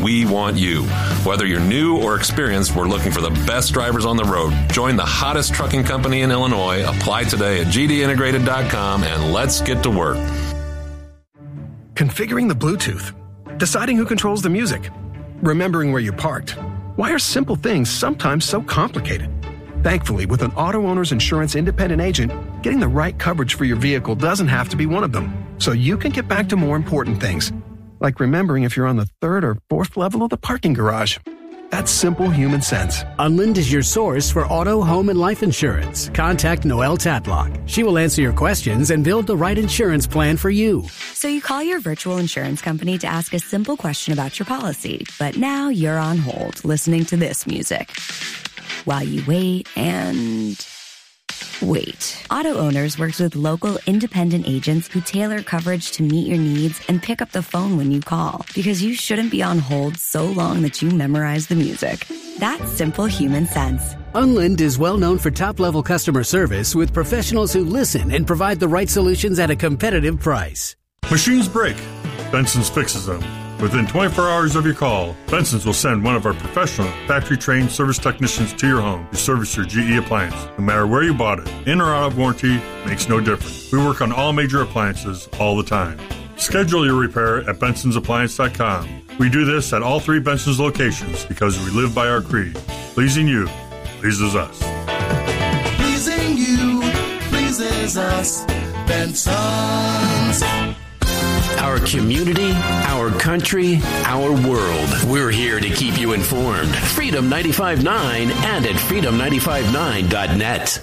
we want you. Whether you're new or experienced, we're looking for the best drivers on the road. Join the hottest trucking company in Illinois. Apply today at gdintegrated.com and let's get to work. Configuring the Bluetooth. Deciding who controls the music. Remembering where you parked. Why are simple things sometimes so complicated? Thankfully, with an Auto Owner's Insurance independent agent, getting the right coverage for your vehicle doesn't have to be one of them. So you can get back to more important things, like remembering if you're on the third or fourth level of the parking garage. That's simple human sense. Unlind is your source for auto, home, and life insurance. Contact Noelle Tatlock. She will answer your questions and build the right insurance plan for you. So you call your virtual insurance company to ask a simple question about your policy, but now you're on hold listening to this music while you wait and wait. Auto Owners works with local independent agents who tailor coverage to meet your needs and pick up the phone when you call, because you shouldn't be on hold so long that you memorize the music. That's simple human sense. Unlind is well known for top-level customer service with professionals who listen and provide the right solutions at a competitive price. Machines break. Benson's fixes them. Within 24 hours of your call, Benson's will send one of our professional, factory-trained service technicians to your home to service your GE appliance. No matter where you bought it, in or out of warranty, makes no difference. We work on all major appliances all the time. Schedule your repair at bensonsappliance.com. We do this at all 3 Benson's locations because we live by our creed. Pleasing you pleases us. Pleasing you pleases us. Benson's. Our community, our country, our world. We're here to keep you informed. Freedom 95.9 and at freedom959.net.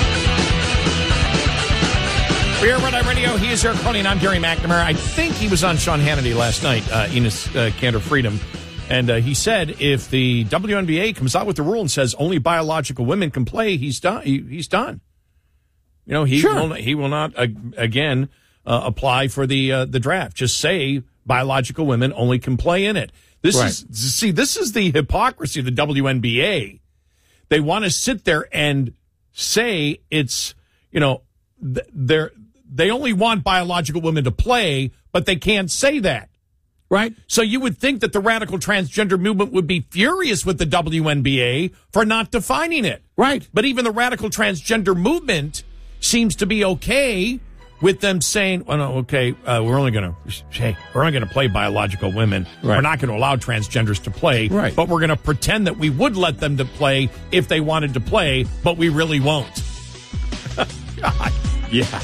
We're at Red Eye Radio. He is Eric Coney, and I'm Gary McNamara. I think he was on Sean Hannity last night, Enos Cantor Freedom. And he said if the WNBA comes out with the rule and says only biological women can play, he's done. He's done. You know, he will not again apply for the draft. Just say biological women only can play in it. This is the hypocrisy of the WNBA. They want to sit there and say it's, you know, they only want biological women to play, but they can't say that. Right? So you would think that the radical transgender movement would be furious with the WNBA for not defining it. Right. But even the radical transgender movement seems to be okay with them saying, "Oh no, okay, we're only going to play biological women. Right. We're not going to allow transgenders to play. Right. But we're going to pretend that we would let them to play if they wanted to play, but we really won't." God, yeah.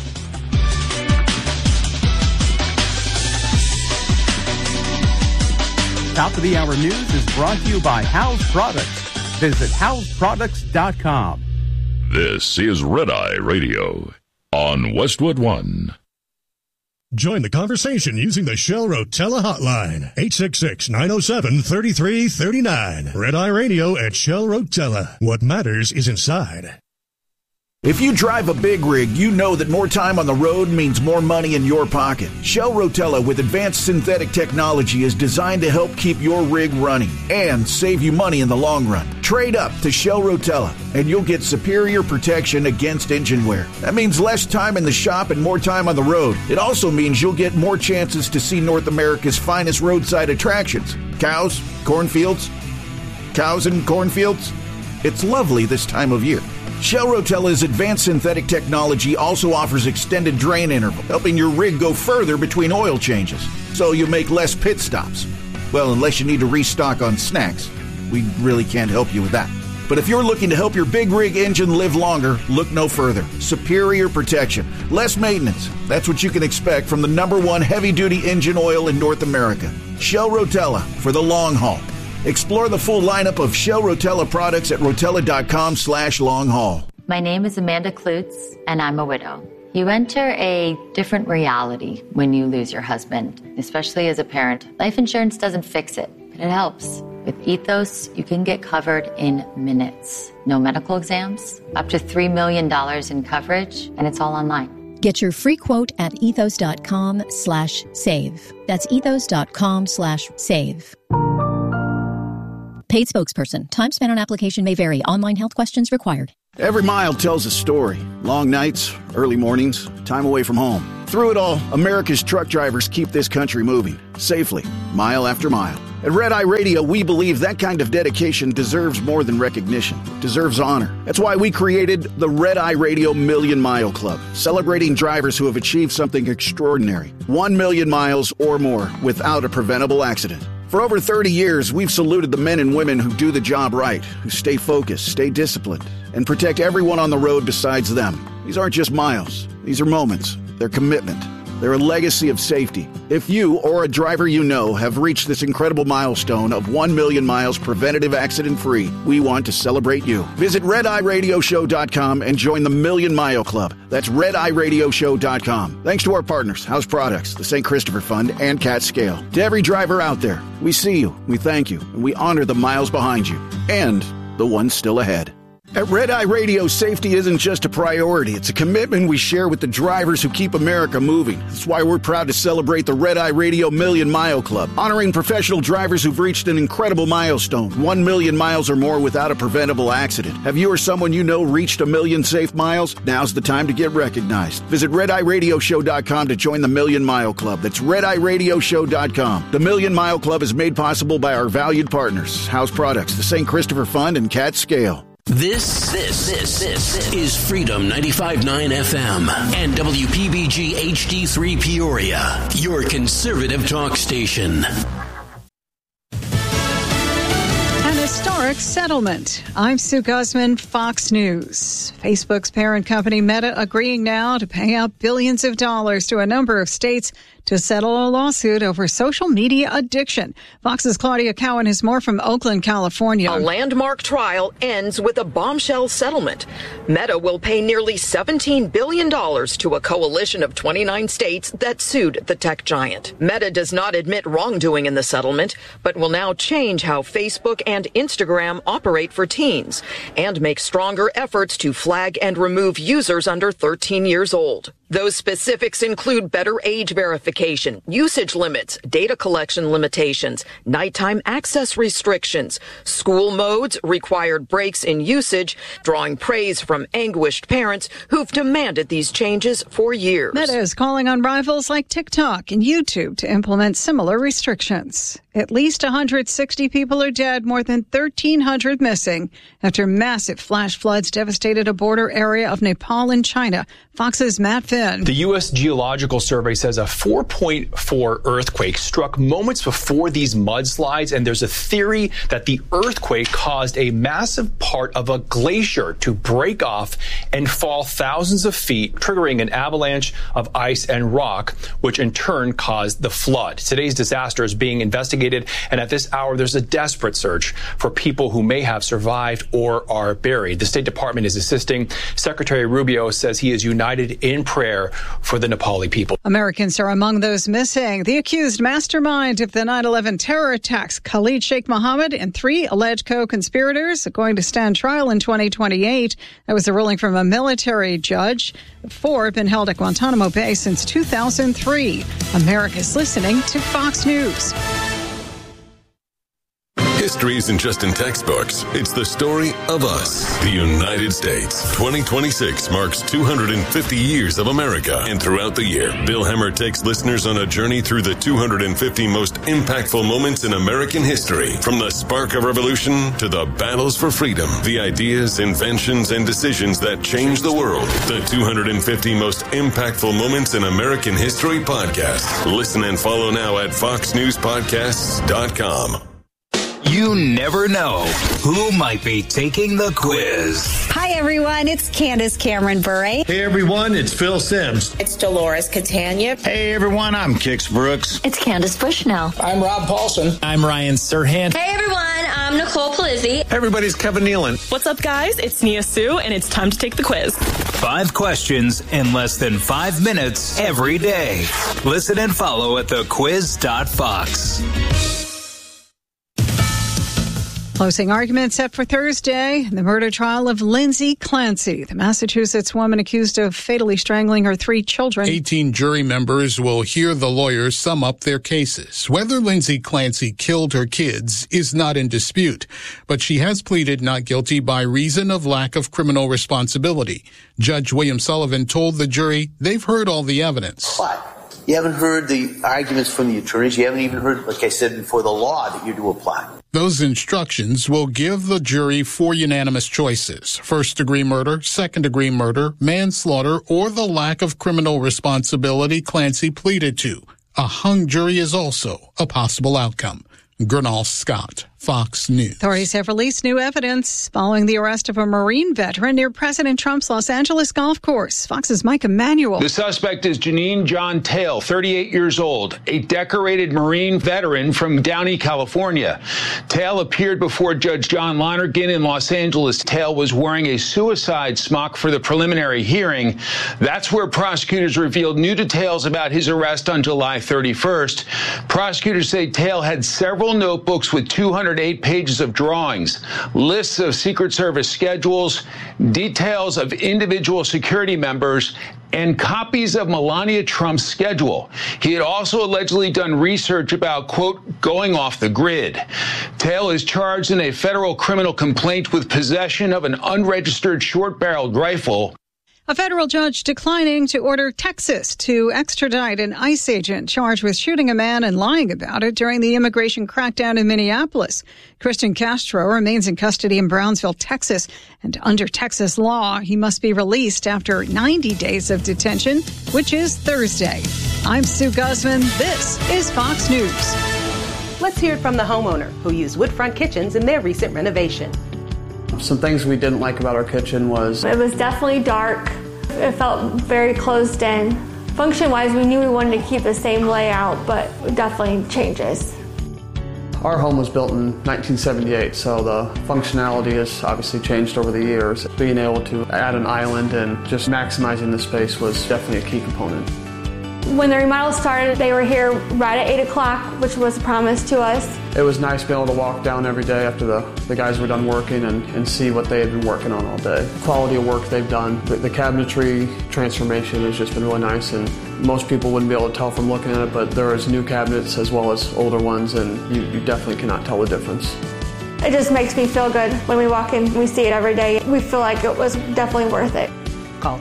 Top of the Hour News is brought to you by House Products. Visit houseproducts.com. This is Red Eye Radio on Westwood One. Join the conversation using the Shell Rotella hotline, 866-907-3339. Red Eye Radio at Shell Rotella. What matters is inside. If you drive a big rig, you know that more time on the road means more money in your pocket. Shell Rotella with advanced synthetic technology is designed to help keep your rig running and save you money in the long run. Trade up to Shell Rotella and you'll get superior protection against engine wear. That means less time in the shop and more time on the road. It also means you'll get more chances to see North America's finest roadside attractions. Cows, cornfields, cows and cornfields. It's lovely this time of year. Shell Rotella's advanced synthetic technology also offers extended drain interval, helping your rig go further between oil changes, so you make less pit stops. Well, unless you need to restock on snacks. We really can't help you with that. But if you're looking to help your big rig engine live longer, look no further. Superior protection, less maintenance. That's what you can expect from the #1 heavy-duty engine oil in North America. Shell Rotella for the long haul. Explore the full lineup of Shell Rotella products at rotella.com/long-haul. My name is Amanda Klutz, and I'm a widow. You enter a different reality when you lose your husband, especially as a parent. Life insurance doesn't fix it, but it helps. With Ethos, you can get covered in minutes. No medical exams, up to $3 million in coverage, and it's all online. Get your free quote at ethos.com/save. That's ethos.com/save. Paid spokesperson. Time spent on application may vary. Online health questions required. Every mile tells a story. Long nights, early mornings, time away from home. Through it all, America's truck drivers keep this country moving safely, mile after mile. At Red Eye Radio, we believe that kind of dedication deserves more than recognition. It deserves honor. That's why we created the Red Eye Radio Million Mile Club, celebrating drivers who have achieved something extraordinary. 1 million miles or more without a preventable accident. For over 30 years, we've saluted the men and women who do the job right, who stay focused, stay disciplined, and protect everyone on the road besides them. These aren't just miles. These are moments. They're commitment. They're a legacy of safety. If you or a driver you know have reached this incredible milestone of 1 million miles preventative accident-free, we want to celebrate you. Visit RedEyeRadioShow.com and join the Million Mile Club. That's RedEyeRadioShow.com. Thanks to our partners, House Products, the St. Christopher Fund, and Cat Scale. To every driver out there, we see you, we thank you, and we honor the miles behind you and the ones still ahead. At Red Eye Radio, safety isn't just a priority. It's a commitment we share with the drivers who keep America moving. That's why we're proud to celebrate the Red Eye Radio Million Mile Club, honoring professional drivers who've reached an incredible milestone, 1 million miles or more without a preventable accident. Have you or someone you know reached 1 million safe miles? Now's the time to get recognized. Visit RedEyeRadioShow.com to join the Million Mile Club. That's RedEyeRadioShow.com. The Million Mile Club is made possible by our valued partners, House Products, the St. Christopher Fund, and Cat Scale. This is Freedom 95.9 FM and WPBG HD3 Peoria, your conservative talk station. An historic settlement. I'm Sue Guzman, Fox News. Facebook's parent company Meta agreeing now to pay out billions of dollars to a number of states to settle a lawsuit over social media addiction. Fox's Claudia Cowan has more from Oakland, California. A landmark trial ends with a bombshell settlement. Meta will pay nearly $17 billion to a coalition of 29 states that sued the tech giant. Meta does not admit wrongdoing in the settlement, but will now change how Facebook and Instagram operate for teens and make stronger efforts to flag and remove users under 13 years old. Those specifics include better age verification, usage limits, data collection limitations, nighttime access restrictions, school modes, required breaks in usage, drawing praise from anguished parents who've demanded these changes for years. Meta is calling on rivals like TikTok and YouTube to implement similar restrictions. At least 160 people are dead, more than 1,300 missing after massive flash floods devastated a border area of Nepal and China. Fox's Matt Finn. The U.S. Geological Survey says a 4.4 earthquake struck moments before these mudslides, and there's a theory that the earthquake caused a massive part of a glacier to break off and fall thousands of feet, triggering an avalanche of ice and rock, which in turn caused the flood. Today's disaster is being investigated, and at this hour, there's a desperate search for people who may have survived or are buried. The State Department is assisting. Secretary Rubio says he is united in prayer for the Nepali people. Americans are among those missing. The accused mastermind of the 9/11 terror attacks, Khalid Sheikh Mohammed, and 3 alleged co-conspirators are going to stand trial in 2028. That was a ruling from a military judge. The 4 have been held at Guantanamo Bay since 2003. America's listening to Fox News. History isn't just in textbooks. It's the story of us, the United States. 2026 marks 250 years of America. And throughout the year, Bill Hemmer takes listeners on a journey through the 250 most impactful moments in American history. From the spark of revolution to the battles for freedom, the ideas, inventions, and decisions that changed the world. The 250 most impactful moments in American history podcast. Listen and follow now at foxnewspodcasts.com. You never know who might be taking the quiz. Hi, everyone. It's Candace Cameron Bure. Hey, everyone. It's Phil Sims. It's Dolores Catania. Hey, everyone. I'm Kix Brooks. It's Candace Bushnell. I'm Rob Paulson. I'm Ryan Serhant. Hey, everyone. I'm Nicole Palizzi. Hey, everybody. It's Kevin Nealon. What's up, guys? It's Nia Sue, and it's time to take the quiz. 5 questions in less than 5 minutes every day. Listen and follow at thequiz.fox. Closing argument set for Thursday, the murder trial of Lindsay Clancy, the Massachusetts woman accused of fatally strangling her 3 children. 18 jury members will hear the lawyers sum up their cases. Whether Lindsay Clancy killed her kids is not in dispute, but she has pleaded not guilty by reason of lack of criminal responsibility. Judge William Sullivan told the jury they've heard all the evidence. But You haven't heard the arguments from the attorneys. You haven't even heard, like I said before, the law that you're to apply. Those instructions will give the jury 4 unanimous choices: first-degree murder, second-degree murder, manslaughter, or the lack of criminal responsibility Clancy pleaded to. A hung jury is also a possible outcome. Gernal Scott, Fox News. Authorities have released new evidence following the arrest of a Marine veteran near President Trump's Los Angeles golf course. Fox's Mike Emanuel. The suspect is Janine John Tale, 38 years old, a decorated Marine veteran from Downey, California. Tale appeared before Judge John Lonergan in Los Angeles. Tale was wearing a suicide smock for the preliminary hearing. That's where prosecutors revealed new details about his arrest on July 31st. Prosecutors say Tale had several notebooks with 208 pages of drawings, lists of Secret Service schedules, details of individual security members, and copies of Melania Trump's schedule. He had also allegedly done research about, quote, going off the grid. Tale is charged in a federal criminal complaint with possession of an unregistered short-barreled rifle. A federal judge declining to order Texas to extradite an ICE agent charged with shooting a man and lying about it during the immigration crackdown in Minneapolis. Christian Castro remains in custody in Brownsville, Texas, and under Texas law, he must be released after 90 days of detention, which is Thursday. I'm Sue Guzman. This is Fox News. Let's hear it from the homeowner who used Woodfront Kitchens in their recent renovation. Some things we didn't like about our kitchen was... It was definitely dark. It felt very closed in. Function-wise, we knew we wanted to keep the same layout, but definitely changes. Our home was built in 1978, so the functionality has obviously changed over the years. Being able to add an island and just maximizing the space was definitely a key component. When the remodel started, they were here right at 8 o'clock, which was a promise to us. It was nice being able to walk down every day after the guys were done working and see what they had been working on all day. The quality of work they've done. The cabinetry transformation has just been really nice, and most people wouldn't be able to tell from looking at it, but there is new cabinets as well as older ones, and you definitely cannot tell the difference. It just makes me feel good when we walk in. We see it every day. We feel like it was definitely worth it. Call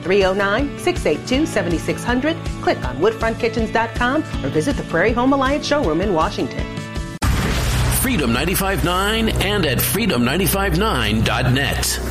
309-682-7600, click on woodfrontkitchens.com, or visit the Prairie Home Alliance showroom in Washington. Freedom 95.9 and at freedom959.net.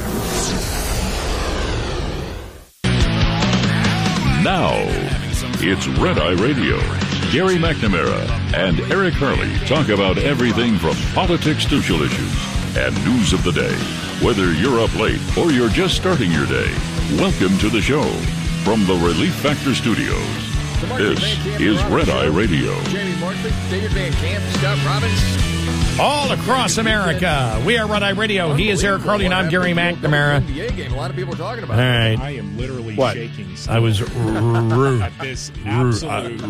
Now, it's Red Eye Radio. Gary McNamara and Eric Harley talk about everything from politics to social issues and news of the day. Whether you're up late or you're just starting your day, welcome to the show from the Relief Factor Studios. This is Red Eye Radio. Jamie Markley, David Van Camp, Scott Robbins. All across America, we are Red Eye Radio. He is Eric Harley, and I'm Gary McNamara. A lot of people are talking about all right. I am literally shaking. I was this absolute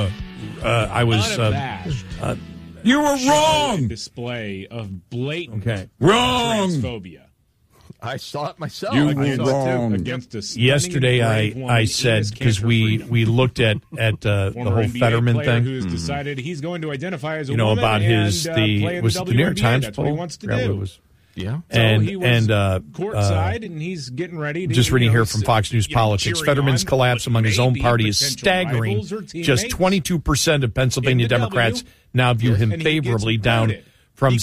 unabashed. You were wrong. Display of blatant transphobia. I saw it myself. You were wrong. Yesterday, I said, because we looked at the whole Fetterman thing. Who's decided he's going to identify as a woman about his was the New York Times poll? What he wants to do. Yeah, so he was courtside, and he's getting ready. Just reading here from Fox News Politics, Fetterman's collapse among his own party is staggering. Just 22% of Pennsylvania Democrats now view him favorably, down from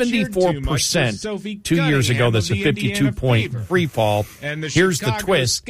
74% 2 years ago. That's a 52-point free fall. Here's the twist: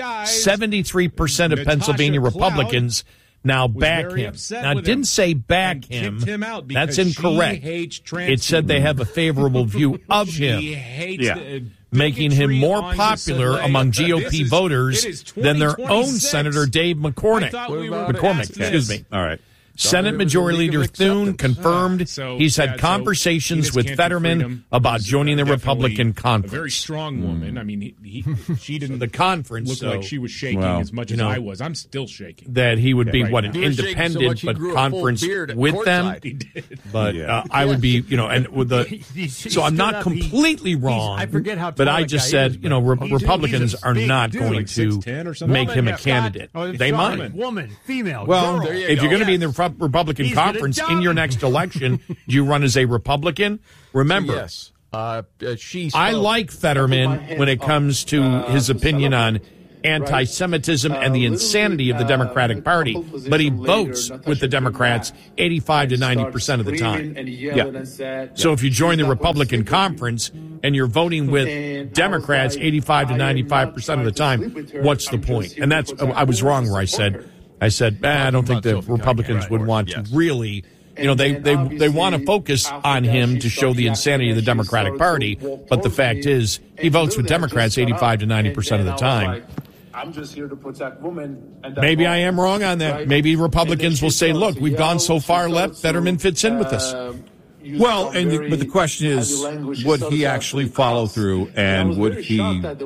73% of Pennsylvania Republicans now back him. Now, it didn't say back him. That's incorrect. It said they have a favorable view of him, making him more popular among GOP voters than their own Senator Dave McCormick. Excuse me. All right. Senate Majority Leader Thune confirmed he's had conversations with Fetterman about joining the Republican conference. A very strong woman. I mean, she didn't the conference look like she was shaking as much as I was. I'm still shaking. That he would be an independent but conference with them. But I would be, and with so I'm not completely wrong. I forget how. But I just said, Republicans are not going to make him a candidate. They might. Woman, female. Well, if you're going to be in the Republican conference in your next election, do you run as a Republican? Remember, I like Fetterman when it comes to his opinion on anti-Semitism and the insanity of the Democratic Party, but he votes with the Democrats 85 to 90% of the time. Yeah. So if you join the Republican conference and you're voting with Democrats 85 to 95% of the time, what's the point? And I was wrong where I said, I don't think the Republicans would want to really, they want to focus on him to show the insanity of the Democratic Party, but the fact is he votes with Democrats 85 to 90% of the time. I'm just here to protect women. And maybe I am wrong on that. Right? Maybe Republicans will say, look, we've gone so far left, Fetterman fits in with us. Well, but the question is, would he actually follow through, and would he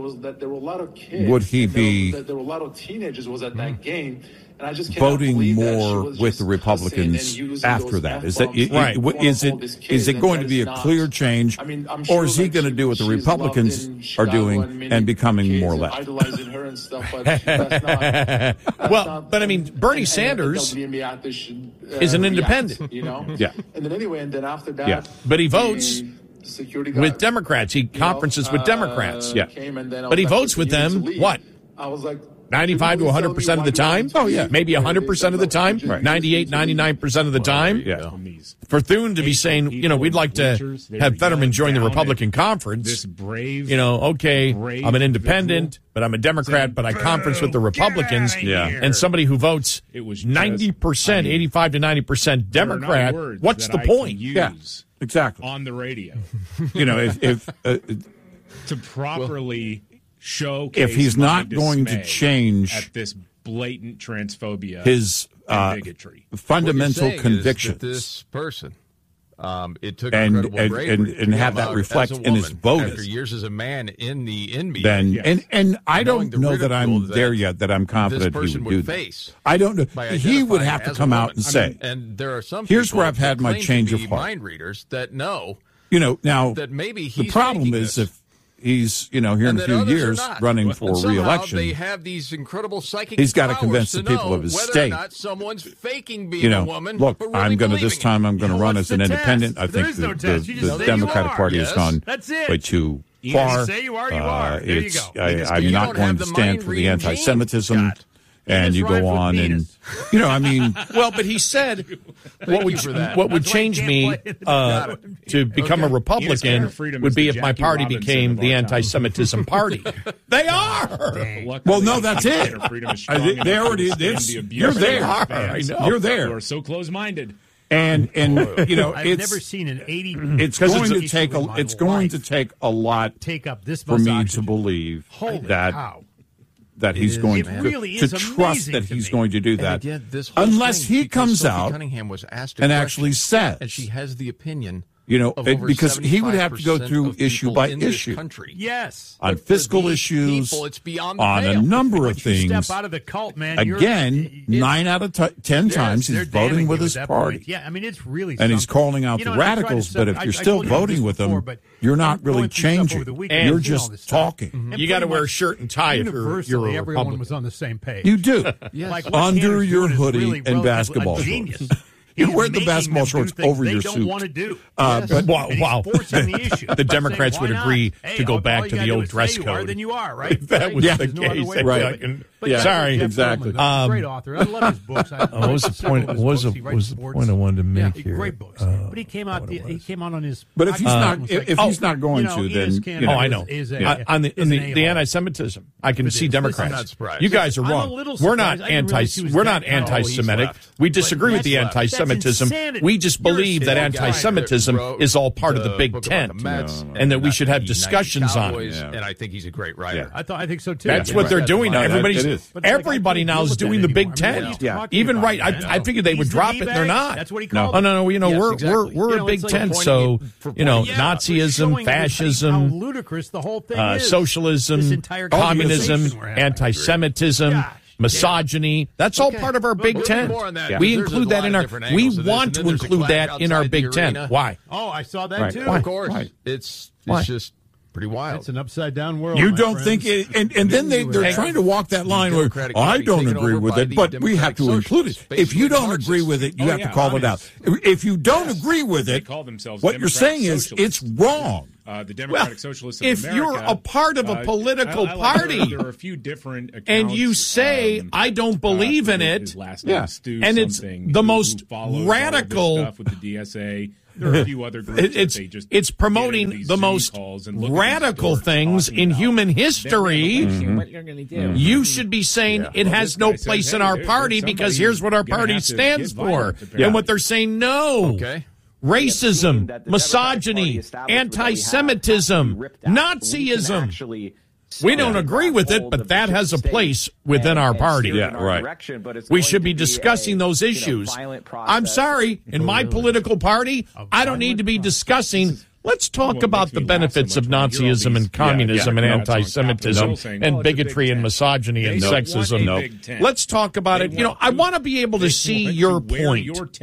be there were a lot of teenagers was at that game, and I just voting more with the Republicans after that? Is that right? Is it going to be a clear change, or is he going to do what the Republicans are doing and becoming more left? But I mean, Bernie Sanders is an independent, Yeah. And then anyway, and then after that, but he votes with Democrats. He conferences with Democrats. But he votes with them. What? I was like 95 to 100% of the time? Oh, yeah. Maybe 100% of the time? Right. 98, 99% of the time? Yeah. For Thune to be saying, we'd like to have Fetterman join the Republican conference. This brave, I'm an independent, but I'm a Democrat, but I conference with the Republicans. And somebody who votes 90%, 85 to 90% Democrat, what's the point? Yeah, exactly. On the radio. if to properly show if he's not going to change at this blatant transphobia, his bigotry, fundamental conviction, this person, it took and have that reflect in his voting after years as a man in the NBA. Then and I don't know that I'm there yet. That I'm confident he would do that. I don't know. He would have to come out and say. And there are some. Here's where I've had my change of heart. Mind readers that know. Now that maybe the problem is if he's, here in a few years running for re-election. They have these incredible psychic he's got to convince the people of his state. Or not someone's faking being a woman. Look, really I'm going to this time. I'm going to run as an independent. I think the Democratic Party has gone way too far. Say you are. There you go. I'm not going to stand for the anti-Semitism. And you go on and, Well, but he said what would change me to become a Republican would be if my party became the anti-Semitism party. They are. Well, no, that's it. They already. You're there. I know. You're there. You are so close-minded. And I've never seen an 80. It's going to take a lot for me to believe that he's going to trust that he's going to do that, unless he comes out and actually says, and she has the opinion, because he would have to go through issue by issue, yes, on fiscal issues, on a number of things. Step out of the cult, man. Again, 9 out of 10 times he's voting with his party. Yeah, I mean it's really and he's calling out the radicals. But if you're still voting with them, you're not really changing. You're just talking. You got to wear a shirt and tie if you're a Republican. Everyone was on the same page. You do. Under your hoodie and basketball shorts. You wear the basketball shorts over your suit. They don't want to do. But wow. The Democrats would agree to go back to the old dress code. Then you are, right? If that was the case. Right. Sorry. Exactly. Great author. I love his books. What was the point? What was the point I wanted to make here? Great books. But he came out. He came out on his. But if he's not going to, then I know. On the anti-Semitism, I can see Democrats. You guys are wrong. We're not anti-Semitic. We disagree with the anti-Semitism. We just believe that anti-Semitism is all part of the Big Tent, and that we should have discussions on it. And I think he's a great writer. I think so too. That's what they're doing now. Everybody now is doing the Big Tent. Even right. I figured they would drop it, and they're not. That's what he called it. No. We're a Big Tent. So Nazism, fascism, how ludicrous the whole thing is. Socialism, communism, anti-Semitism. Misogyny, that's all part of our Big Tent. We include that in our, we want to include that in our Big Tent. Why? Oh, I saw that too. Of course. It's just pretty wild. It's an upside down world. You don't think it, and then they're trying to walk that line where I don't agree with it, but we have to include it. If you don't agree with it, you have to call it out. If you don't agree with it, what you're saying is it's wrong. the Democratic Socialists of if America. you're a part of a political party, there are a few different accounts, and you say I don't believe in it, and it's the most radical stuff with the DSA. There are a few other groups it's promoting the most radical things in human history. What you're going to do. You should be saying it has no place in our party because here's what our party stands for. And what they're saying, no. Okay. Racism, misogyny, anti-Semitism, Nazism. We don't agree with it, but that has a place within our party. Yeah, right. We should be discussing those issues. I'm sorry, in my political party, I don't need to be discussing. Let's talk about the benefits of Nazism and communism and anti-Semitism and bigotry and misogyny and sexism. Let's talk about it. I want to be able to see your point.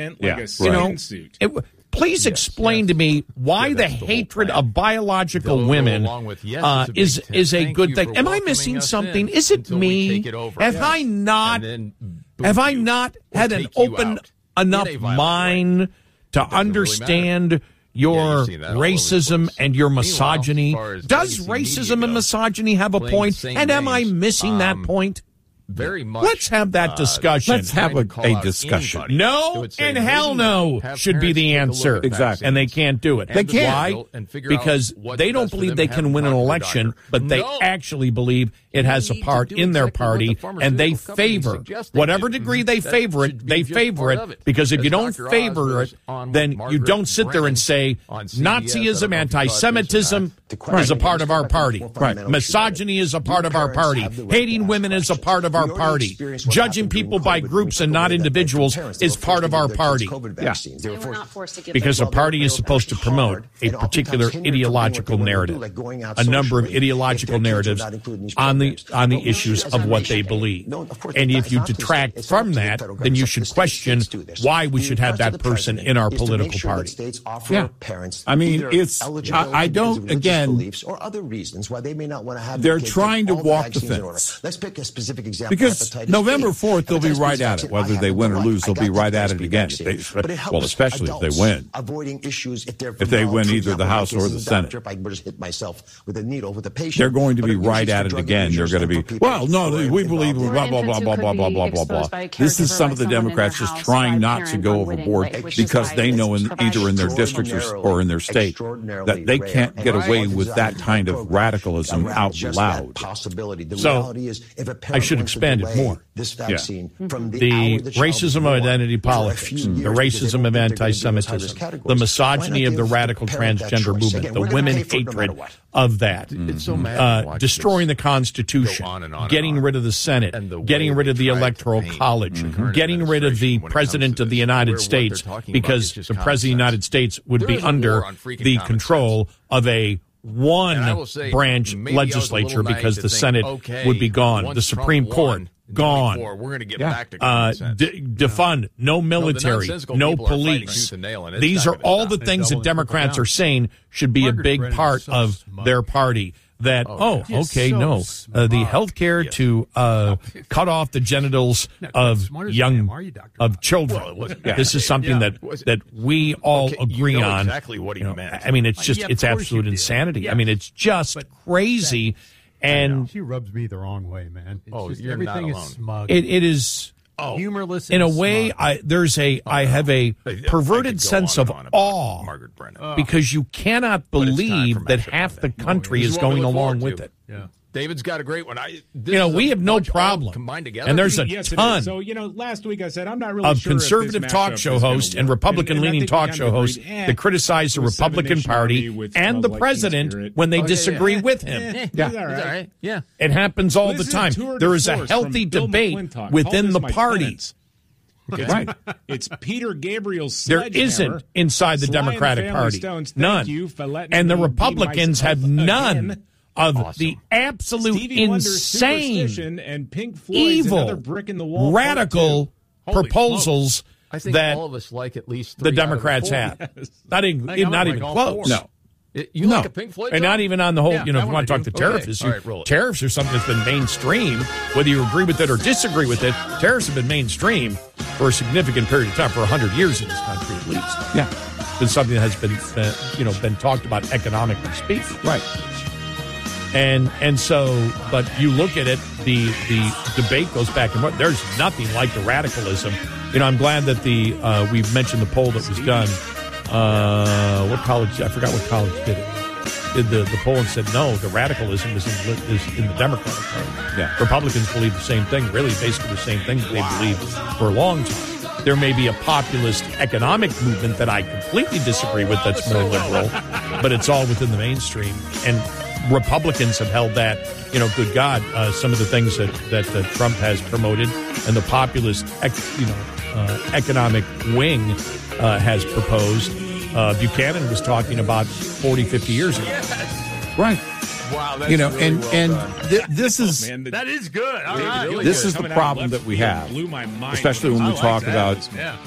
Please explain to me why the hatred of biological women is a good thing. Am I missing something? Is it me? Have I not had an open enough mind to understand your racism and your misogyny? Does racism and misogyny have a point? And am I missing that point? Very much. Let's have that discussion. Let's have a discussion. No and hell no should be the answer. Exactly. And they can't do it. They can't. Why? Because they don't believe they can win an election, but they actually believe it has a part in their party, and they favor whatever degree they favor it, because if you don't favor it, then you don't sit there and say Nazism, anti-Semitism is a part of our party. Right. Misogyny is a part of our party. Hating women is a part of our party. Judging people by groups and not individuals is part of our party. Yeah. Because a party is supposed to promote a particular ideological narrative, a number of ideological narratives on the issues of what they believe. And if you detract from that, then you should question why we should have that person in our political party. Yeah. I mean, it's, I don't, again, they're trying to walk the fence. Let's pick a specific example. Because November 4th, they'll be right at it. Whether they win or lose, they'll be right at it again. Well, especially if they win. If they win either the House or the Senate. They're going to be right at it again. They're going to be, well, no, we believe blah, blah, blah, blah, blah, blah, blah, blah, blah. This is some of the Democrats just trying not to go overboard because they know either in their districts or in their state that they can't get away with that kind of radicalism out loud. So I should expand it more. The racism of identity politics, the racism of anti-Semitism, the misogyny of the radical transgender movement, the women hatred of that, destroying the Constitution, getting rid of the Senate, getting rid of the Electoral College, getting rid of the President of the United States, because the President of the United States would be under the control of a one-branch legislature because the Senate would be gone. The Supreme Court, gone. We're going to get back to defund, no military, no police. These are all the things that Democrats are saying should be a big part of their party. That, the health care to cut off the genitals of children. This is something that we all agree on. Exactly what he meant. I mean, it's absolute insanity. I mean, it's just crazy. And she rubs me the wrong way, man. You're everything not alone. is smug. It is humorless. In a way, I have a perverted sense of awe Margaret Brennan. because you cannot believe that half the country is going along with it. Yeah. David's got a great one. We have no problem. And there's a ton So, last week I said I'm not really of sure conservative talk show hosts and Republican-leaning talk show hosts that criticize the Republican Party and the president when they disagree with him. He's all right. Yeah. It happens all the time. There is a healthy debate within the party. Right. It's Peter Gabriel's There isn't inside the Democratic Party. None. And the Republicans have none of the absolute insane, and Pink Floyd's evil, brick in the wall radical proposals I think that all of us like at least the 3 Democrats out of have. 4. Not even close. No. You like a Pink Floyd and song? not even on the whole, Yeah, if you want to talk to tariffs, All right, roll it. tariffs are something that's been mainstream. Whether you agree with it or disagree with it, tariffs have been mainstream for a significant period of time, for 100 years in this country at least. Yeah. been something that has been talked about economically speaking. Right. And so, but you look at it, the debate goes back and forth. There's nothing like the radicalism. I'm glad that we've mentioned the poll that was done. What college? I forgot what college did it. Did the poll and said no, the radicalism is in the Democratic Party. Yeah. Republicans believe the same thing, really basically the same thing that they believed for a long time. There may be a populist economic movement that I completely disagree with that's more liberal, but it's all within the mainstream. And Republicans have held that, good God, some of the things that Trump has promoted and the populist, economic wing has proposed. Buchanan was talking about 40, 50 years ago. Right. Wow. This is... that is good. All right. This is the problem that we have, especially when we talk about,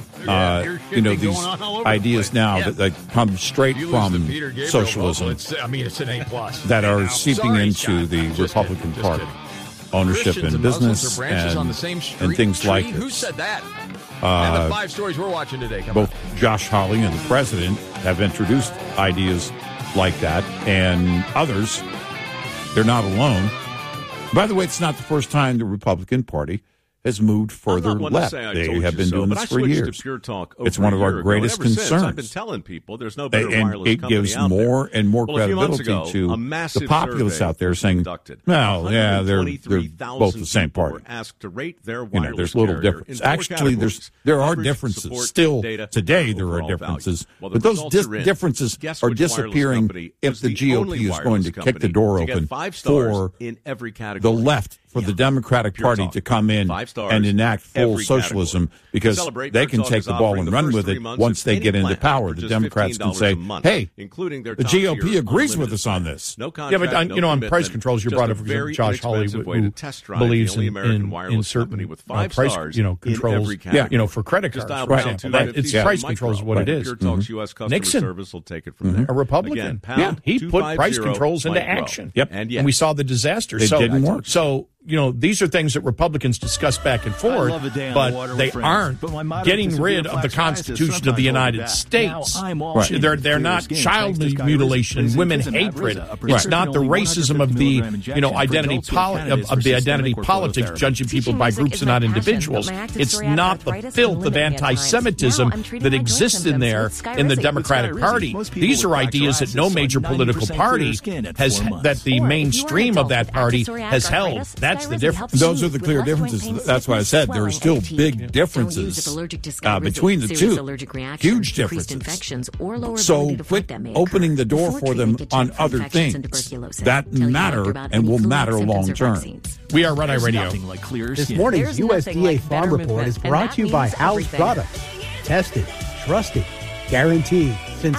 these ideas now that come straight from socialism. It's an A+. That are seeping into the Republican Party. Ownership in business and things like this. Who said that? And the 5 stories we're watching today. Both Josh Hawley and the president have introduced ideas like that, and others. They're not alone. By the way, it's not the first time the Republican Party has moved further left. They have been doing this for years. It's one of our greatest concerns. I've been telling people there's no better and it gives more and more credibility to the populace out there saying, "No, yeah, they're both the same party." Asked to rate their wireless there's little differences. Actually, there are differences. Still today, there are differences, but those differences are disappearing if the GOP is going to kick the door open for the left, for the Democratic Party to come in and enact full socialism, because they can take the ball and run with it once they get into power. The Democrats can say, hey, the GOP agrees with us on this. Yeah, but on price controls, you brought up, for example, Josh Hawley, who believes in certain price controls for credit cards. Right. It's price controls is what it is. Nixon, a Republican, he put price controls into action. Yep. And we saw the disaster. It didn't work. So, these are things that Republicans discuss back and forth, but they aren't getting rid of the Constitution of the United States. Right. They're not child mutilation, women hatred. It's not the racism of the identity politics, judging people by groups and not individuals. It's not the filth of anti-Semitism that exists in there in the Democratic Party. These are ideas that no major political party has, that the mainstream of that party has held. That's the difference. Those are the clear differences. That's why I said there are still big differences between the two. Huge differences. So quit opening the door for them on other things that matter and will matter long term. We are Red Eye Radio. This morning's USDA Farm Report is brought to you by How's Products. Tested, trusted, guaranteed since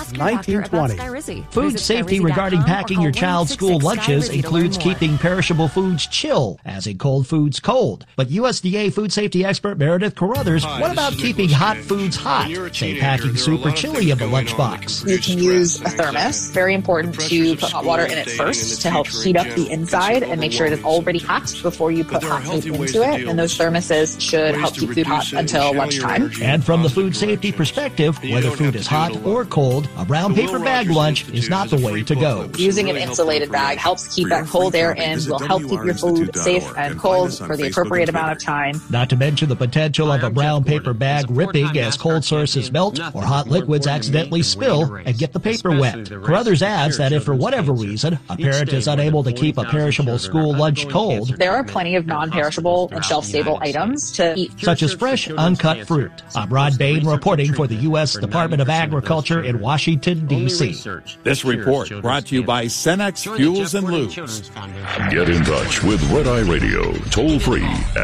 1920. Food safety regarding packing your child's school lunches includes keeping perishable foods chill, as in cold foods cold. But USDA food safety expert Meredith Carruthers, what about keeping hot foods hot, say packing soup or chili in the lunchbox? You can use a thermos. Very important to put hot water in it first to help heat up the inside and make sure it is already hot before you put hot food into it. And those thermoses should help keep food hot until lunchtime. And from the food safety perspective, whether food is hot or cold, a brown paper bag lunch is not the way to go. Using an insulated bag helps keep that cold air in, will help keep your food safe and cold for the appropriate amount of time. Not to mention the potential of a brown paper bag ripping as cold sources melt or hot liquids accidentally spill and get the paper wet. Carruthers adds that if for whatever reason a parent is unable to keep a perishable school lunch cold, there are plenty of non-perishable and shelf-stable items to eat, such as fresh, uncut fruit. I'm Rod Bain reporting for the U.S. Department of Agriculture in Washington, D.C. This report brought to you by Cenex Fuels and Lubes. Get in touch with Red Eye Radio, toll free at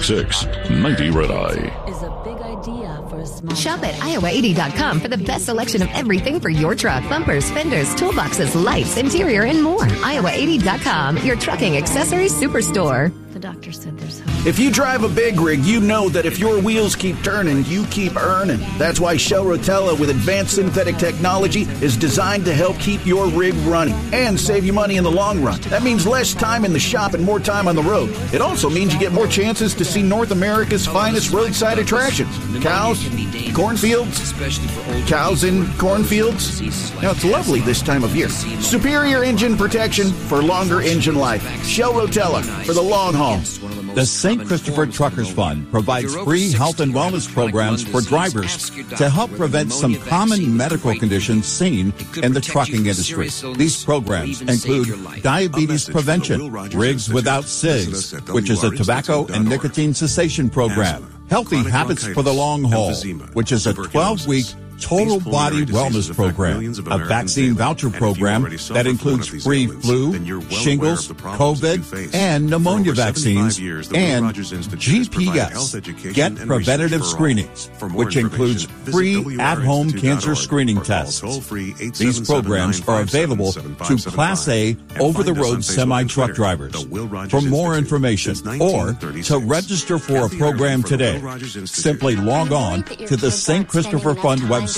866-90-RED-EYE. Is a big idea for a small... Shop at Iowa80.com for the best selection of everything for your truck. Bumpers, fenders, toolboxes, lights, interior, and more. Iowa80.com, your trucking accessories superstore. The doctor said there's hope. If you drive a big rig, you know that if your wheels keep turning, you keep earning. That's why Shell Rotella with advanced synthetic technology is designed to help keep your rig running and save you money in the long run. That means less time in the shop and more time on the road. It also means you get more chances to see North America's finest roadside attractions. Cows, cornfields, cows in cornfields. Now, it's lovely this time of year. Superior engine protection for longer engine life. Shell Rotella for the long haul. The St. Christopher Truckers Fund provides free health and wellness programs for drivers to help prevent some common medical conditions seen in the trucking industry. These programs include diabetes prevention, Rigs Without Cigs, which is a tobacco and nicotine cessation program, Healthy Habits for the Long Haul, which is a 12-week total body wellness program, a vaccine voucher program that includes free flu, shingles, COVID, and pneumonia vaccines, and GPS, Get Preventative Screenings, which includes free at-home cancer screening tests. These programs are available to Class A over-the-road semi-truck drivers. For more information or to register for a program today, simply log on to the St. Christopher Fund website,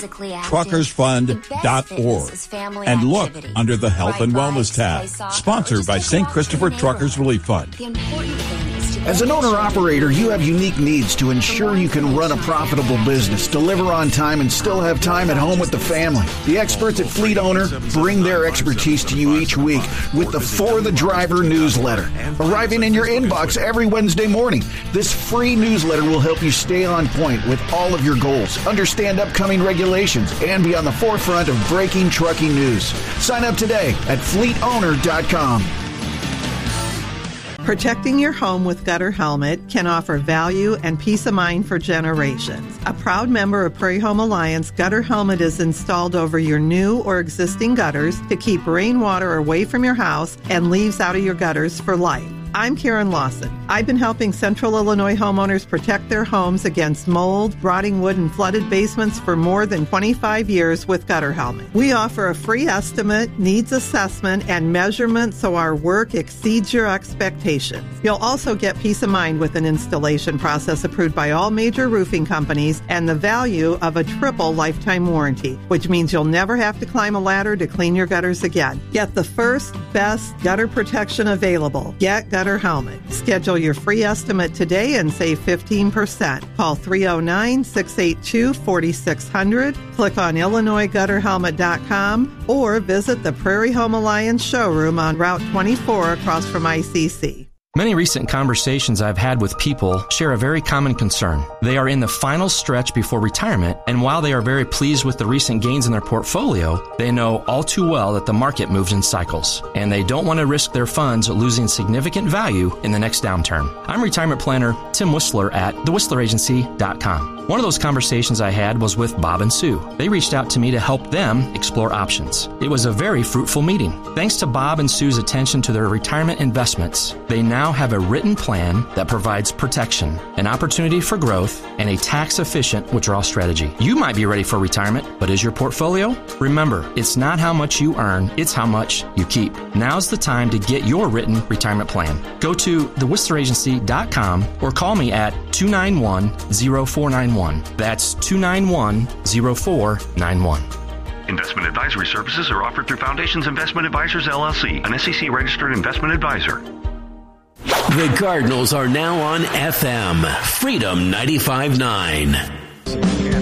truckersfund.org, and look under the Health and Wellness tab. Sponsored by St. Christopher Truckers Relief Fund. As an owner-operator, you have unique needs to ensure you can run a profitable business, deliver on time, and still have time at home with the family. The experts at Fleet Owner bring their expertise to you each week with the For the Driver newsletter, arriving in your inbox every Wednesday morning. This free newsletter will help you stay on point with all of your goals, understand upcoming regulations, and be on the forefront of breaking trucking news. Sign up today at fleetowner.com. Protecting your home with Gutter Helmet can offer value and peace of mind for generations. A proud member of Prairie Home Alliance, Gutter Helmet is installed over your new or existing gutters to keep rainwater away from your house and leaves out of your gutters for life. I'm Karen Lawson. I've been helping Central Illinois homeowners protect their homes against mold, rotting wood, and flooded basements for more than 25 years with Gutter Helmet. We offer a free estimate, needs assessment, and measurement so our work exceeds your expectations. You'll also get peace of mind with an installation process approved by all major roofing companies and the value of a triple lifetime warranty, which means you'll never have to climb a ladder to clean your gutters again. Get the first, best gutter protection available. Get Gutter Helmet. Schedule your free estimate today and save 15%. Call 309-682-4600. Click on IllinoisGutterHelmet.com or visit the Prairie Home Alliance showroom on Route 24 across from ICC. Many recent conversations I've had with people share a very common concern. They are in the final stretch before retirement, and while they are very pleased with the recent gains in their portfolio, they know all too well that the market moves in cycles, and they don't want to risk their funds losing significant value in the next downturn. I'm retirement planner Tim Whistler at thewhistleragency.com. One of those conversations I had was with Bob and Sue. They reached out to me to help them explore options. It was a very fruitful meeting. Thanks to Bob and Sue's attention to their retirement investments, they now have a written plan that provides protection, an opportunity for growth, and a tax-efficient withdrawal strategy. You might be ready for retirement, but is your portfolio? Remember, it's not how much you earn, it's how much you keep. Now's the time to get your written retirement plan. Go to thewhistleragency.com or call me at 291-0491. That's 291-0491. Investment advisory services are offered through Foundations Investment Advisors, LLC, an SEC-registered investment advisor. The Cardinals are now on FM, Freedom 95.9.